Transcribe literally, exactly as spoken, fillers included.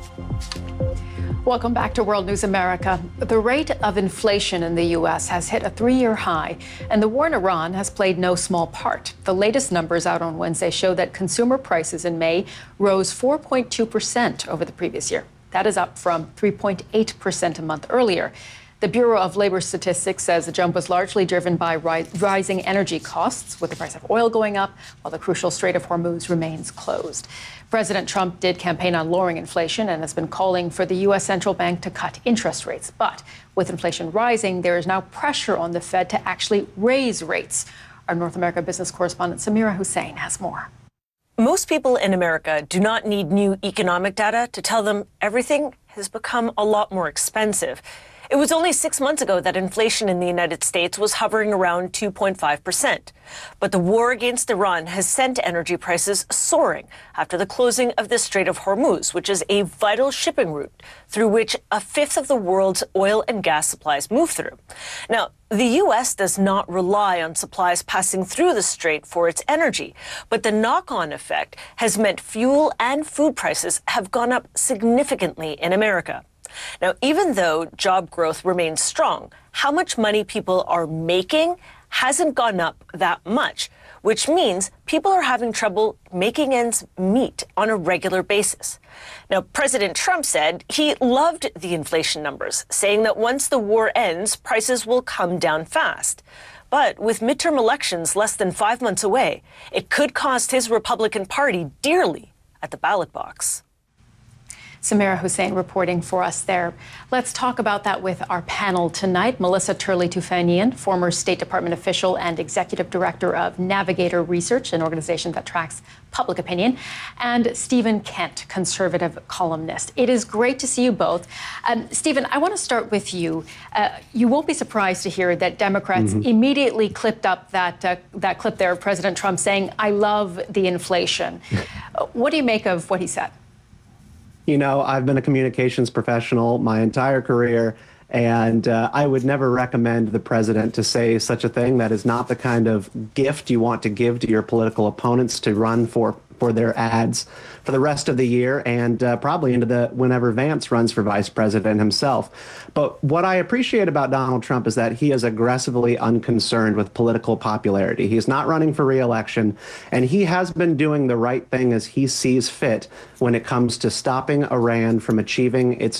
Welcome back to World News America. The rate of inflation in the U S has hit a three-year high, and the war in Iran has played no small part. The latest numbers out on Wednesday show that consumer prices in May rose four point two percent over the previous year. That is up from three point eight percent a month earlier. The Bureau of Labor Statistics says the jump was largely driven by ri- rising energy costs, with the price of oil going up while the crucial Strait of Hormuz remains closed. President Trump did campaign on lowering inflation and has been calling for the U S central bank to cut interest rates. But with inflation rising, there is now pressure on the Fed to actually raise rates. Our North America business correspondent Samira Hussein has more. Most people in America do not need new economic data to tell them everything has become a lot more expensive. It was only six months ago that inflation in the United States was hovering around two point five percent. But the war against Iran has sent energy prices soaring after the closing of the Strait of Hormuz, which is a vital shipping route through which a fifth of the world's oil and gas supplies move through. Now, the U S does not rely on supplies passing through the strait for its energy, but the knock-on effect has meant fuel and food prices have gone up significantly in America. Now, even though job growth remains strong, how much money people are making hasn't gone up that much, which means people are having trouble making ends meet on a regular basis. Now, President Trump said he loved the inflation numbers, saying that once the war ends, prices will come down fast. But with midterm elections less than five months away, it could cost his Republican Party dearly at the ballot box. Samira Hussein reporting for us there. Let's talk about that with our panel tonight. Melissa Turley-Tufanian, former State Department official and executive director of Navigator Research, an organization that tracks public opinion, and Stephen Kent, conservative columnist. It is great to see you both. Um, Stephen, I want to start with you. Uh, you won't be surprised to hear that Democrats mm-hmm. immediately clipped up that, uh, that clip there of President Trump saying, "I love the inflation." uh, what do you make of what he said? You know, I've been a communications professional my entire career, and uh, I would never recommend the president to say such a thing. That is not the kind of gift you want to give to your political opponents to run for for their ads for the rest of the year, and uh, probably into the whenever Vance runs for vice president himself. But what I appreciate about Donald Trump is that he is aggressively unconcerned with political popularity. He's not running for re-election, and he has been doing the right thing as he sees fit when it comes to stopping Iran from achieving its